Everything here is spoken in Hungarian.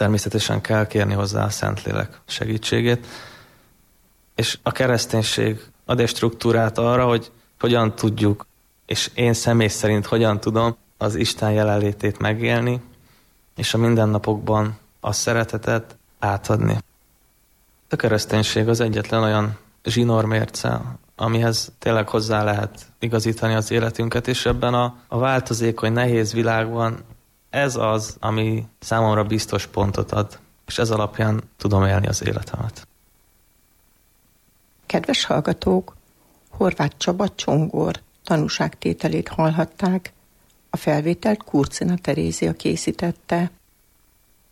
természetesen kell kérni hozzá a Szentlélek segítségét. És a kereszténység ad egy struktúrát arra, hogy hogyan tudjuk, és én személy szerint hogyan tudom az Isten jelenlétét megélni, és a mindennapokban a szeretetet átadni. A kereszténység az egyetlen olyan zsinórmérce, amihez tényleg hozzá lehet igazítani az életünket, és ebben a változékony, nehéz világban ez az, ami számomra biztos pontot ad, és ez alapján tudom élni az életemet. Kedves hallgatók, Horváth Csaba Csongor tanúságtételét hallhatták. A felvételt Kurcina Terézia készítette.